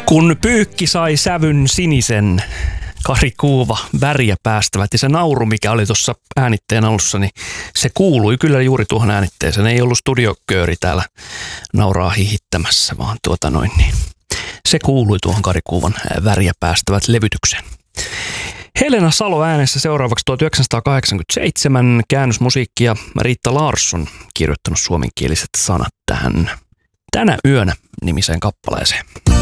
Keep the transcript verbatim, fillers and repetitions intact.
Kun pyykki sai sävyn sinisen, Kari Kuuva, väriä päästävät, ja se nauru, mikä oli tuossa äänitteen alussa, niin se kuului kyllä juuri tuohon äänitteeseen. Ei ollut studiokööri täällä nauraa hihittämässä, vaan tuota noin niin. Se kuului tuohon Kari Kuuvan väriä päästävät levytykseen. Helena Salo äänessä seuraavaksi tuhatyhdeksänsataakahdeksankymmentäseitsemän, käännösmusiikkia Riitta Larsson kirjoittanut suomenkieliset sanat tähän Tänä yönä -nimiseen kappaleeseen.